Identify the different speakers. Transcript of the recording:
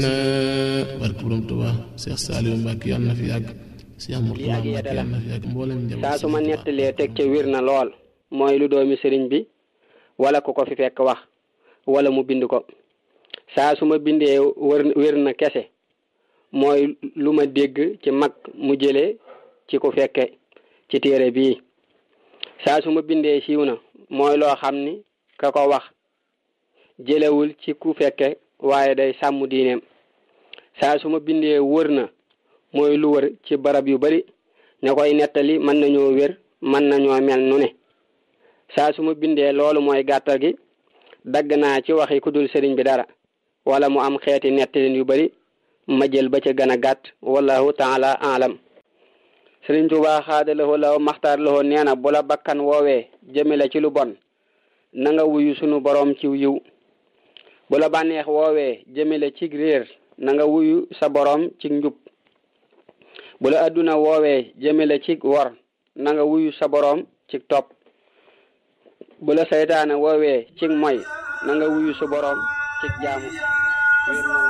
Speaker 1: barke borom Tuubaa Cheikh Saliou Mbacke yàlla na fi yàgg Cheikh Mourtada Mbacke yàlla na fi yàgg mboolem njaboot
Speaker 2: saa su ma nettalee teg ca wir na lool mooy lu doomi sëriñ bi wala ku ko fi fekk wax wala mu bind ko saa su ma bindee wér na kese mooy lu ma dégg ci mag mu jëlee ci ku fekke ci téere bii saa su ma bindee siiw na mooy loo xam ni ka ko wax jëlewul ci ku fekke waaye day sàmm diineem saa su ma bindee wër na mooy lu wër ci barab yu bari ne koy nettali mën nañoo wér mën nañoo mel nu ne saa su ma bindee loolu mooy gàttal gi dagg naa ci waxi ku dul sëriñ bi dara wala mu am xeeti nettalin yu bari ma jël ba ca gën a gàtt wallahu taala alam sëriñ Tuubaa xaadalawoo law maxtaar lawoo nee na bu la bakkan woowee jëme la ci lu bon na nga wuyu sunu boroom ci yiw bu la bànneex woowee jëme la ci réer na nga wuyu sa boroom ci njub bu la adduna woowee jëme la ci wor na nga wuyu sa boroom ci topp bu la saytaane woowee ci moy na nga wuyu sa boroom ci jaamu